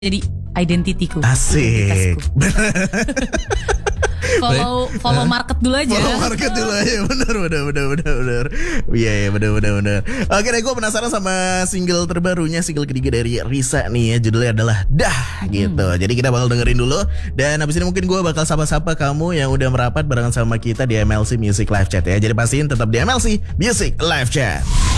jadi identitiku. Asik. Follow market dulu aja. Follow market dulu aja. Bener. Iya bener. Oke deh, gue penasaran sama single terbarunya, single ketiga dari Risa nih ya. Judulnya adalah Dah gitu. Jadi kita bakal dengerin dulu. Dan abis ini mungkin gue bakal sapa-sapa kamu yang udah merapat barengan sama kita di MLC Music Live Chat ya. Jadi pastiin tetap di MLC Music Live Chat.